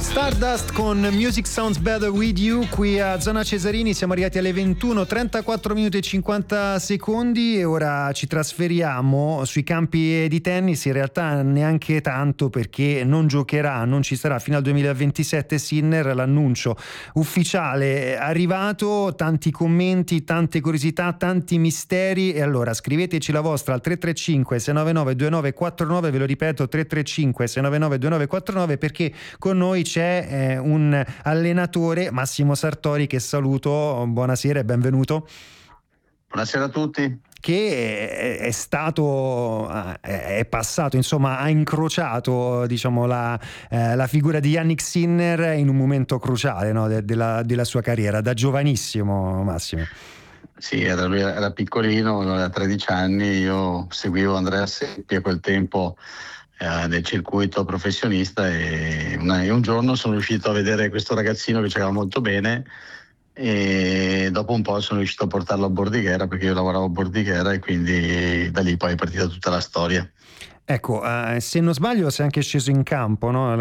Stardust con Music Sounds Better With You qui a Zona Cesarini. Siamo arrivati alle 21, 34 minuti e 50 secondi e ora ci trasferiamo sui campi di tennis. In realtà neanche tanto, perché non giocherà, non ci sarà fino al 2027 Sinner. L'annuncio ufficiale è arrivato, tanti commenti, tante curiosità, tanti misteri. E allora scriveteci la vostra al 335 699 2949, ve lo ripeto, 335 699 2949, perché con noi c'è un allenatore, Massimo Sartori, che saluto. Buonasera e benvenuto. Buonasera a tutti. Che è stato, è passato, insomma, ha incrociato, diciamo, la figura di Jannik Sinner in un momento cruciale, no, della sua carriera, da giovanissimo, Massimo. Sì, era piccolino, aveva 13 anni, io seguivo Andrea Seppi a quel tempo del circuito professionista e un giorno sono riuscito a vedere questo ragazzino che giocava molto bene e dopo un po' sono riuscito a portarlo a Bordighera, perché io lavoravo a Bordighera, e quindi da lì poi è partita tutta la storia. Ecco, se non sbaglio sei anche sceso in campo, no?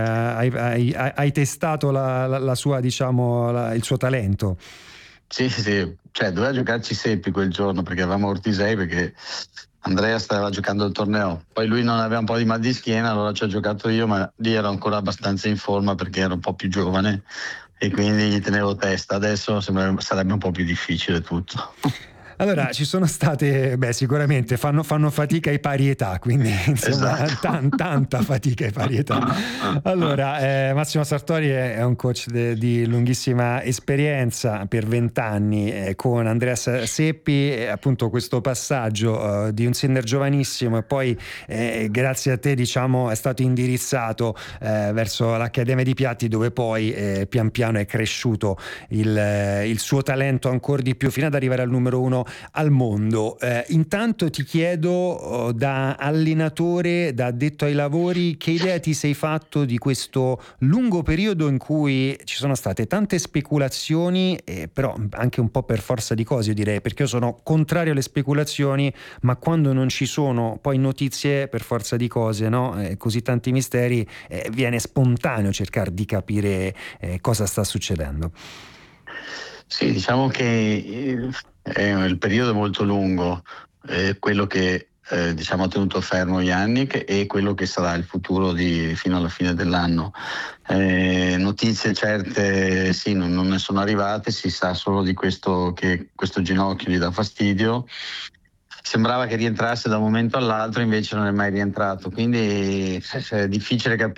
Hai testato la sua, diciamo, il suo talento. Sì, cioè doveva giocarci Seppi quel giorno, perché avevamo Ortisei, perché Andrea stava giocando il torneo, poi lui non aveva un po' di mal di schiena, allora ci ho giocato io, ma lì ero ancora abbastanza in forma perché ero un po' più giovane e quindi gli tenevo testa. Adesso sarebbe un po' più difficile tutto. Allora, ci sono state, sicuramente fanno fatica i pari età, quindi insomma, esatto. tanta fatica i pari età. Allora, Massimo Sartori è un coach di lunghissima esperienza, per 20 anni, con Andreas Seppi, appunto questo passaggio di un Sinner giovanissimo e poi grazie a te, diciamo, è stato indirizzato verso l'Accademia di Piatti, dove poi pian piano è cresciuto il suo talento ancora di più, fino ad arrivare al numero 1 al mondo. Intanto ti chiedo, da allenatore, da addetto ai lavori, che idea ti sei fatto di questo lungo periodo in cui ci sono state tante speculazioni, però anche un po' per forza di cose, io direi, perché io sono contrario alle speculazioni, ma quando non ci sono poi notizie, per forza di cose, no? Così tanti misteri, viene spontaneo cercare di capire cosa sta succedendo. Sì, diciamo che il periodo è molto lungo, quello che diciamo ha tenuto fermo Jannik e quello che sarà il futuro fino alla fine dell'anno. Notizie certe sì, non ne sono arrivate, si sa solo di questo, che questo ginocchio gli dà fastidio. Sembrava che rientrasse da un momento all'altro, invece non è mai rientrato, quindi è difficile capire